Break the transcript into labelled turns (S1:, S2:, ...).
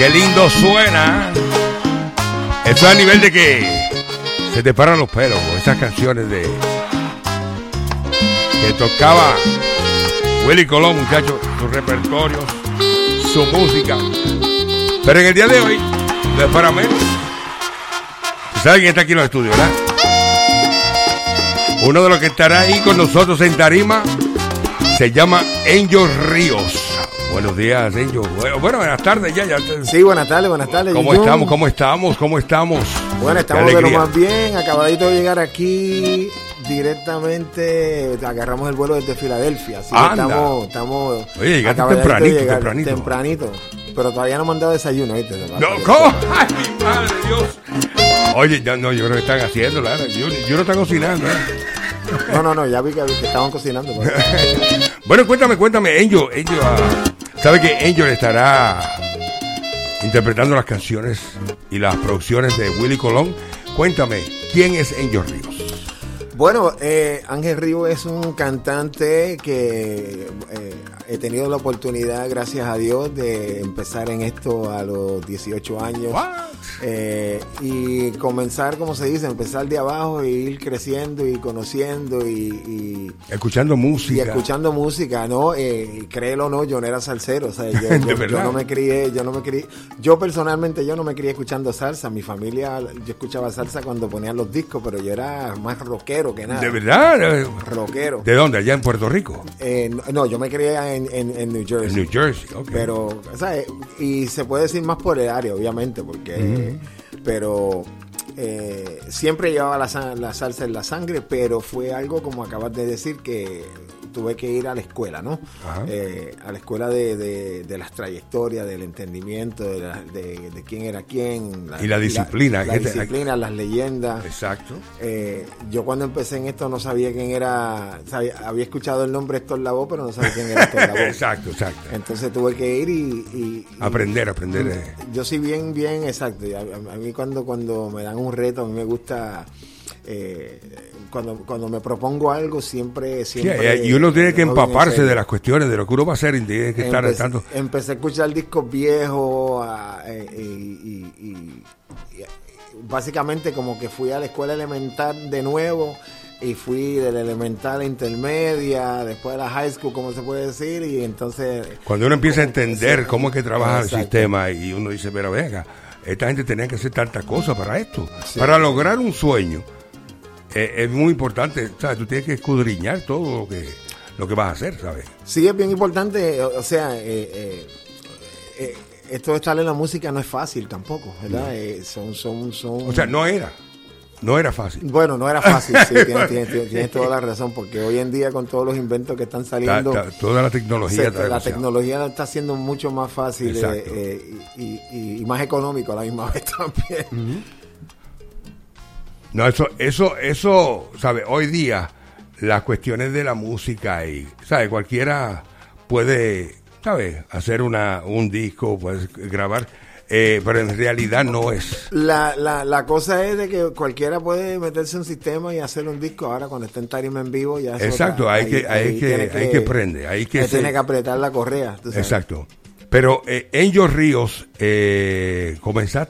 S1: Qué lindo suena. Eso es a nivel de que se te paran los pelos con esas canciones de que tocaba Willie Colón, muchachos, sus repertorios, su música. Pero en el día de hoy, no es para menos. ¿Saben quién está aquí en los estudios, verdad? Uno de los que estará ahí con nosotros en tarima se llama Angel Ríos. Buenos días, Angel. Bueno, buenas tardes ya.
S2: Sí, buenas tardes.
S1: ¿Cómo estamos?
S2: Bueno, estamos de lo más bien. Acabadito de llegar aquí directamente. Agarramos el vuelo desde Filadelfia. Así que estamos.
S1: Oye, llegaste tempranito.
S2: Pero todavía no me han dado desayuno, ¿viste?
S1: No, ¿cómo? ¡Ay, mi madre, Dios! Oye, yo creo que están haciendo, Lara. Yo no estoy cocinando, ¿eh?
S2: No, ya vi que estaban cocinando.
S1: Bueno, cuéntame, Angel. ¿Sabe que Angel estará interpretando las canciones y las producciones de Willie Colón? Cuéntame, ¿quién es Angel Ríos?
S2: Bueno, Ángel Ríos es un cantante que he tenido la oportunidad, gracias a Dios, de empezar en esto a los 18 años. Y comenzar, como se dice, empezar de abajo e ir creciendo y conociendo y
S1: escuchando música.
S2: Y escuchando música, ¿no? Créelo o no, yo no era salsero, o sea, yo no me crié, yo personalmente no me crié escuchando salsa. Mi familia, yo escuchaba salsa cuando ponían los discos, pero yo era más rockero que nada.
S1: ¿De verdad?
S2: Rockero.
S1: ¿De dónde? ¿Allá en Puerto Rico?
S2: No, yo me crié en New Jersey.
S1: En New Jersey, ok.
S2: Pero, ¿sabes? Y se puede decir más por el área, obviamente, porque... Pero siempre llevaba la salsa en la sangre, pero fue algo, como acabas de decir, que tuve que ir a la escuela, ¿no? A la escuela de las trayectorias, del entendimiento, de quién era quién.
S1: Y la disciplina.
S2: La disciplina, las leyendas.
S1: Exacto.
S2: Yo cuando empecé en esto no sabía quién era, había escuchado el nombre Héctor Lavoe, pero no sabía quién era Héctor Lavoe.
S1: Exacto.
S2: Entonces tuve que ir y
S1: aprender.
S2: Yo soy bien, exacto. A mí cuando me dan un reto, a mí me gusta... cuando me propongo algo siempre
S1: sí, y uno tiene que empaparse de las cuestiones, de lo que uno va a hacer, y tiene que estar tanto.
S2: Empecé a escuchar discos viejos y básicamente como que fui a la escuela elemental de nuevo, y fui de la elemental a la intermedia, después de la high school, como se puede decir, y entonces...
S1: Cuando uno empieza a entender cómo es que trabaja el sistema, y uno dice, pero venga, esta gente tenía que hacer tantas cosas para esto, para lograr un sueño. Es muy importante, ¿sabes? Tú tienes que escudriñar todo lo que vas a hacer, ¿sabes? Sí,
S2: es bien importante, o sea, esto de estar en la música no es fácil tampoco, ¿verdad? No.
S1: O sea, no era fácil.
S2: Bueno, no era fácil, sí, tienes toda la razón, porque hoy en día con todos los inventos que están saliendo...
S1: Toda la tecnología.
S2: La tecnología está haciendo mucho más fácil y más económico a la misma vez también.
S1: Uh-huh. No, eso, ¿sabes? Hoy día las cuestiones de la música y, ¿sabes? Cualquiera puede, ¿sabes? Hacer un disco, puedes grabar, pero en realidad no es.
S2: La cosa es de que cualquiera puede meterse en un sistema y hacer un disco. Ahora cuando está en tarima en vivo ya es
S1: exacto, hay que prender,
S2: tiene que apretar la correa.
S1: Exacto. Pero Angel Ríos, comenzaste